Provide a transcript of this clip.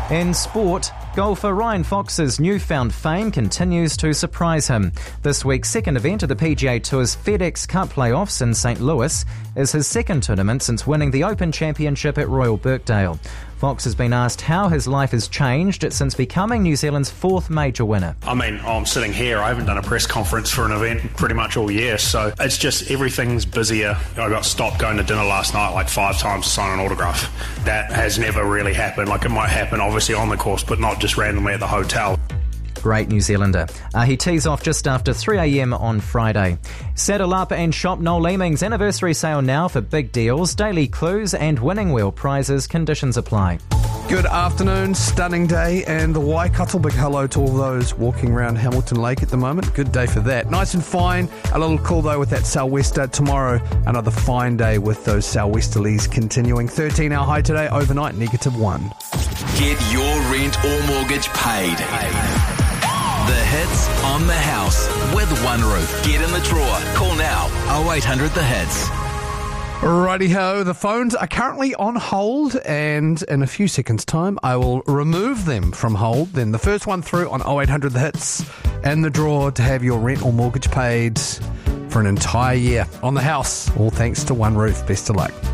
In sport, golfer Ryan Fox's newfound fame continues to surprise him. This week's second event of the PGA Tour's FedEx Cup playoffs in St. Louis is his second tournament since winning the Open Championship at Royal Birkdale. Fox has been asked how his life has changed since becoming New Zealand's fourth major winner. I'm sitting here. I haven't done a press conference for an event pretty much all year, so it's just everything's busier. I got stopped going to dinner last night like 5 times to sign an autograph. That has never really happened. Like, it might happen obviously on the course, but not just randomly at the hotel. Great New Zealander. He tees off just after 3 a.m. on Friday. Saddle up and shop Noel Leeming's anniversary sale now for big deals, daily clues and winning wheel prizes. Conditions apply. Good afternoon, stunning day, and the Waikato. Big hello to all those walking around Hamilton Lake at the moment. Good day for that. Nice and fine. A little cool though with that sou'wester. Tomorrow, another fine day with those sou'westerlies continuing. 13-hour high today, overnight -1. Get your rent or mortgage paid. The Hits on the House with One Roof. Get in the drawer. Call now 0800 The Hits. Righty-ho, the phones are currently on hold, and in a few seconds' time I will remove them from hold. Then the first one through on 0800 The Hits and the draw to have your rent or mortgage paid for an entire year on the house. All thanks to One Roof. Best of luck.